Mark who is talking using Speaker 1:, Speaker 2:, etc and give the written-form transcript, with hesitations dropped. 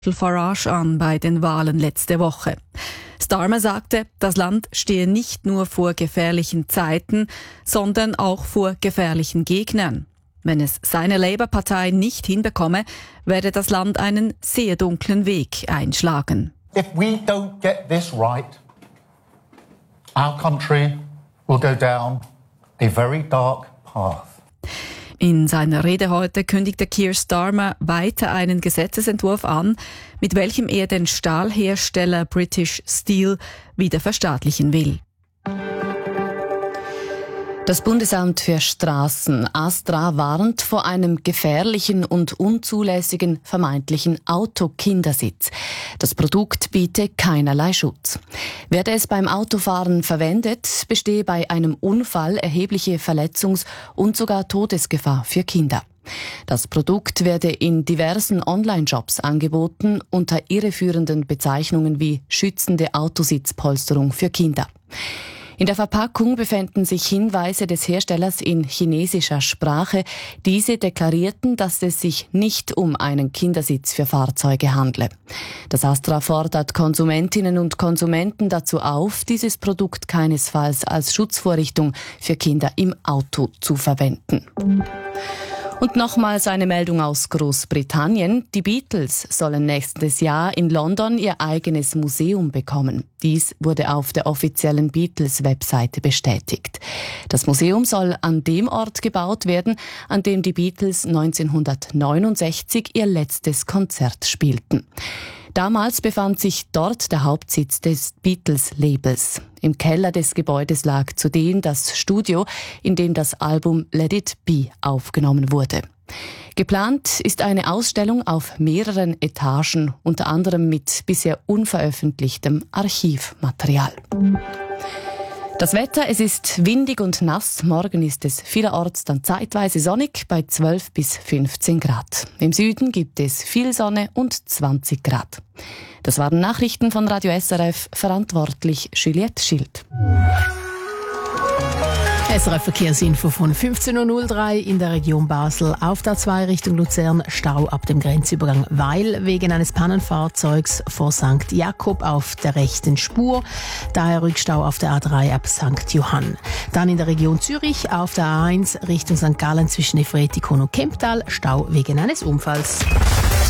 Speaker 1: Farage an bei den Wahlen letzte Woche. Starmer sagte, das Land stehe nicht nur vor gefährlichen Zeiten, sondern auch vor gefährlichen Gegnern. Wenn es seine Labour-Partei nicht hinbekomme, werde das Land einen sehr dunklen Weg einschlagen.
Speaker 2: If we don't get this right, our country will go down a very dark path.
Speaker 1: In seiner Rede heute kündigte Keir Starmer weiter einen Gesetzesentwurf an, mit welchem er den Stahlhersteller British Steel wieder verstaatlichen will.
Speaker 3: Das Bundesamt für Straßen, AStRA, warnt vor einem gefährlichen und unzulässigen vermeintlichen Autokindersitz. Das Produkt biete keinerlei Schutz. Werde es beim Autofahren verwendet, bestehe bei einem Unfall erhebliche Verletzungs- und sogar Todesgefahr für Kinder. Das Produkt werde in diversen Online-Shops angeboten unter irreführenden Bezeichnungen wie schützende Autositzpolsterung für Kinder. In der Verpackung befänden sich Hinweise des Herstellers in chinesischer Sprache. Diese deklarierten, dass es sich nicht um einen Kindersitz für Fahrzeuge handle. Das AStRA fordert Konsumentinnen und Konsumenten dazu auf, dieses Produkt keinesfalls als Schutzvorrichtung für Kinder im Auto zu verwenden. Und nochmals eine Meldung aus Großbritannien. Die Beatles sollen nächstes Jahr in London ihr eigenes Museum bekommen. Dies wurde auf der offiziellen Beatles-Webseite bestätigt. Das Museum soll an dem Ort gebaut werden, an dem die Beatles 1969 ihr letztes Konzert spielten. Damals befand sich dort der Hauptsitz des Beatles-Labels. Im Keller des Gebäudes lag zudem das Studio, in dem das Album Let It Be aufgenommen wurde. Geplant ist eine Ausstellung auf mehreren Etagen, unter anderem mit bisher unveröffentlichtem Archivmaterial. Das Wetter, es ist windig und nass. Morgen ist es vielerorts dann zeitweise sonnig bei 12 bis 15 Grad. Im Süden gibt es viel Sonne und 20 Grad. Das waren Nachrichten von Radio SRF, verantwortlich Juliette Schild.
Speaker 4: SRF Verkehrsinfo von 15.03 Uhr in der Region Basel. Auf der A2 Richtung Luzern Stau ab dem Grenzübergang Weil wegen eines Pannenfahrzeugs vor St. Jakob auf der rechten Spur. Daher Rückstau auf der A3 ab St. Johann. Dann in der Region Zürich auf der A1 Richtung St. Gallen zwischen Efretikon und Kemptal Stau wegen eines Unfalls.